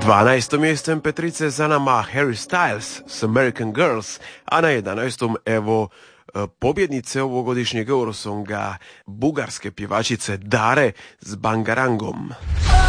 12. mjestem Petrice za nama Harry Styles s American Girls, a na 11. evo pobjednice ovogodišnjeg Eurosonga, bugarske pjevačice Dare s Bangarangom.